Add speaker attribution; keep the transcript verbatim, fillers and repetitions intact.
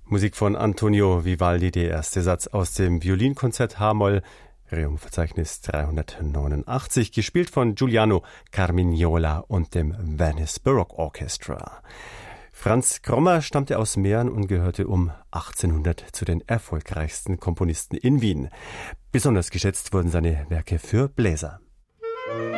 Speaker 1: Musik von Antonio Vivaldi, der erste Satz aus dem Violinkonzert H-Moll, Rerum-Verzeichnis dreihundertneunundachtzig, gespielt von Giuliano Carmignola und dem Venice Baroque Orchestra. Franz Grommer stammte aus Mähren und gehörte um achtzehnhundert zu den erfolgreichsten Komponisten in Wien. Besonders geschätzt wurden seine Werke für Bläser.